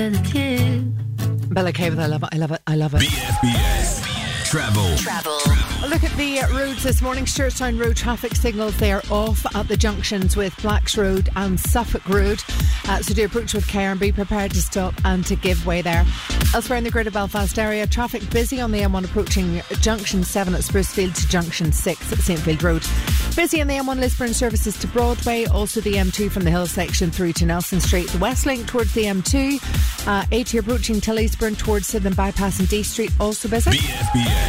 Bella K with I love it. BFBS Travel. A look at the roads this morning. Stewartstown Road traffic signals, they are off at the junctions with Blacks Road and Suffolk Road. So do approach with care and be prepared to stop and to give way there. Elsewhere in the Greater Belfast area, traffic busy on the M1 approaching Junction 7 at Sprucefield to Junction 6 at St Field Road. Busy on the M1 Lisburn services to Broadway, also the M2 from the Hill section through to Nelson Street. The West Link towards the M2, A2 approaching Tillysburn towards Sydenham Bypass and D Street, also busy. BFBS